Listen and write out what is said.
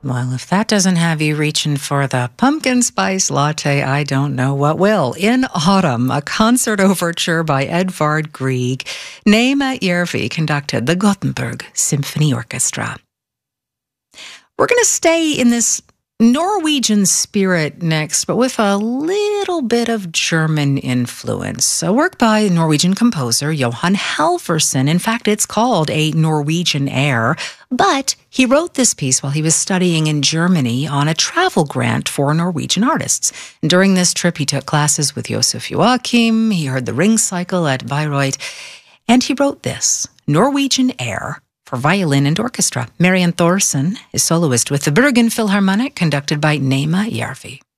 Well, if that doesn't have you reaching for the pumpkin spice latte, I don't know what will. In Autumn, a concert overture by Edvard Grieg, Nema Järvi conducted the Gothenburg Symphony Orchestra. We're going to stay in this Norwegian spirit next, but with a little bit of German influence. A work by Norwegian composer Johan Halvorsen. In fact, it's called A Norwegian Air, but he wrote this piece while he was studying in Germany on a travel grant for Norwegian artists. And during this trip, he took classes with Josef Joachim, he heard the Ring Cycle at Bayreuth, and he wrote this, Norwegian Air, for violin and orchestra. Marianne Thorsen is soloist with the Bergen Philharmonic, conducted by Nema Järvi.